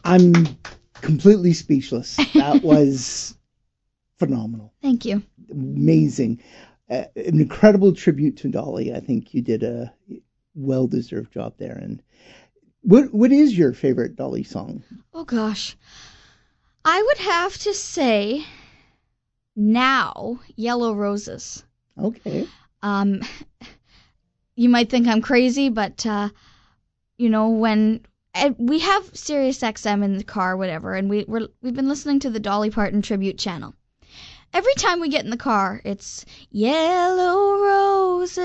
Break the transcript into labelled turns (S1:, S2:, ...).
S1: I'm completely speechless. That was phenomenal.
S2: Thank you.
S1: Amazing. An incredible tribute to Dolly. I think you did a well-deserved job there. And what is your favorite Dolly song?
S2: Oh, gosh. I would have to say now Yellow Roses.
S1: Okay.
S2: You might think I'm crazy, but, when we have Sirius XM in the car, whatever, and we've been listening to the Dolly Parton tribute channel. Every time we get in the car, it's Yellow Roses.